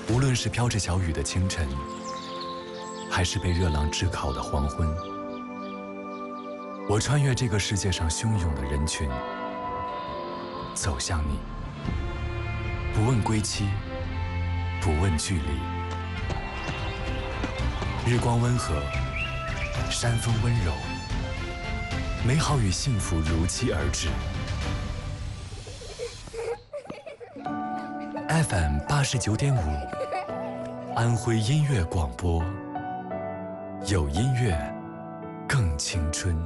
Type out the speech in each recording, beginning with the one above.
无论是飘着小雨的清晨，还是被热浪炙烤的黄昏，我穿越这个世界上汹涌的人群，走向你，不问归期，不问距离。日光温和，山风温柔，美好与幸福如期而至。FM 89.5，安徽音乐广播，有音乐更青春。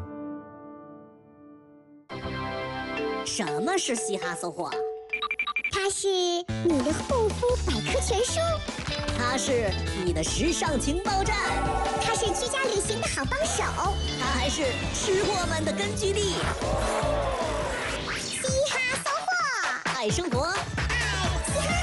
什么是嘻哈搜货？ 它是你的护肤百科全书， 它是你的时尚情报站， 它是居家旅行的好帮手， 它还是吃货们的根据地。 嘻哈搜货， 爱生活， 爱嘻哈。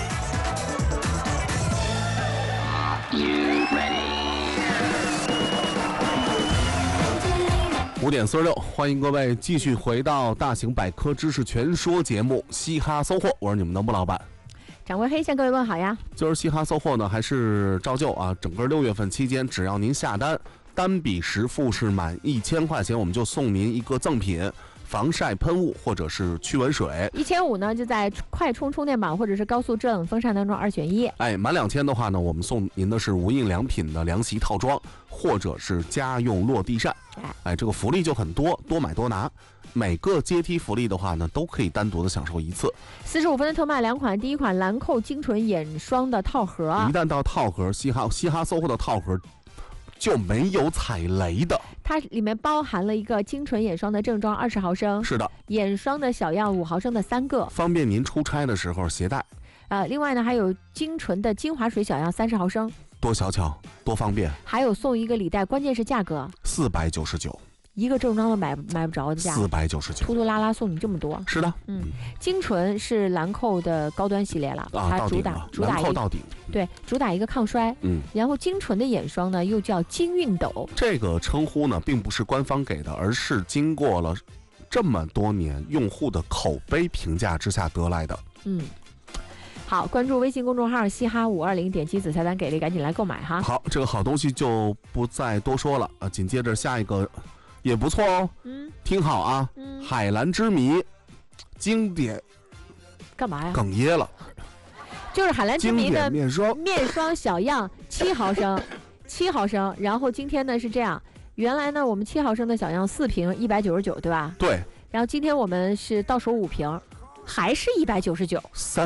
5点46，欢迎各位继续回到大型百科知识全说节目《嘻哈搜货》，我是你们的穆老板。 掌柜黑向各位问好呀。 今儿嘻哈搜货呢，还是照旧啊，整个6月份期间，只要您下单，单笔实付是满1000块钱，我们就送您一个赠品。防晒喷雾或者是驱蚊水 ，1500呢就在快充充电宝或者是高速制冷风扇当中2选1。 哎，满2000的话呢，我们送您的是无印良品的凉席套装，或者是家用落地扇。哎，这个福利就很多，多买多拿。每个阶梯福利的话呢，都可以单独的享受一次。 45分的特卖2款，第一款兰蔻精纯眼霜的套盒， 一旦到套盒，嘻哈搜货的套盒就没有踩雷的。 它里面包含了一个精纯眼霜的正装20毫升， 是的， 眼霜的小样5毫升的3个， 方便您出差的时候携带。 另外呢还有精纯的精华水小样30毫升， 多小巧，多方便。 还有送一个礼袋，关键是价格 499， 一个正装都买不着的价 ，499， 突突拉拉送你这么多。 是的， 精纯是兰蔻的高端系列了，它主打兰蔻到顶， 对，主打一个抗衰。然后精纯的眼霜呢，又叫金熨斗。这个称呼呢，并不是官方给的，而是经过了这么多年用户的口碑评价之下得来的。 好，关注微信公众号嘻哈520，点击紫菜单给力，赶紧来购买哈。 好，这个好东西就不再多说了啊。紧接着下一个也不错哦，听好啊，海蓝之谜经典， 干嘛呀？ 哽咽了。 就是海蓝之谜的面霜小样7毫升，7毫升。然后今天呢是这样，原来呢我们7毫升的小样4瓶199，对吧？ 对。 然后今天我们是到手5瓶，还是199。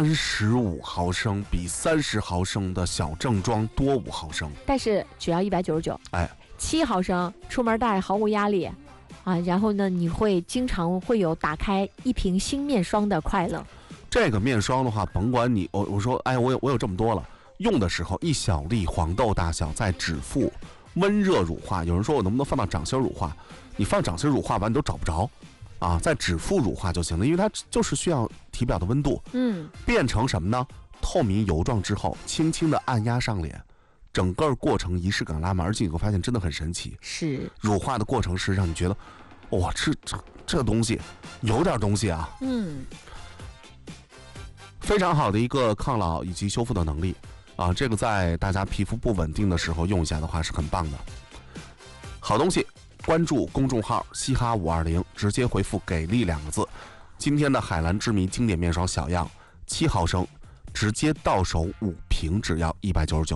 35毫升比30毫升的小正装多5毫升， 但是只要199。 哎 ，7毫升出门带毫无压力啊。然后呢，你会经常会有打开一瓶新面霜的快乐。 这个面霜的话，甭管你我说，哎，我有这么多了，用的时候1小粒黄豆大小，在指腹温热乳化。有人说我能不能放到掌心乳化？你放掌心乳化完你都找不着啊，在指腹乳化就行了，因为它就是需要体表的温度。变成什么呢？透明油状之后，轻轻的按压上脸，整个过程仪式感拉满，而且你会发现真的很神奇。 是乳化的过程是让你觉得，哇，这东西有点东西啊。非常好的一个抗老以及修复的能力啊，这个在大家皮肤不稳定的时候用一下的话是很棒的好东西。关注公众号嘻哈520，直接回复给力2个字。今天的海蓝之谜经典面霜小样7毫升，直接到手5瓶，只要199。